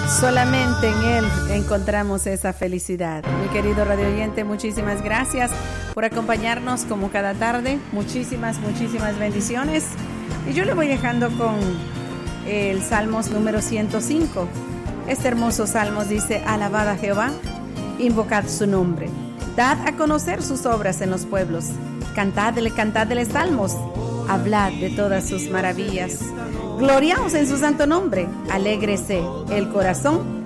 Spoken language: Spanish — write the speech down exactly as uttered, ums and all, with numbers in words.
Solamente en Él encontramos esa felicidad. Mi querido radio oyente, muchísimas gracias por acompañarnos como cada tarde. Muchísimas, muchísimas bendiciones. Y yo le voy dejando con el Salmos número ciento cinco. Este hermoso Salmos dice: alabad a Jehová, invocad su nombre, dad a conocer sus obras en los pueblos, cantadle, cantadle salmos, hablad de todas sus maravillas. Gloriaos en su santo nombre, alégrese el corazón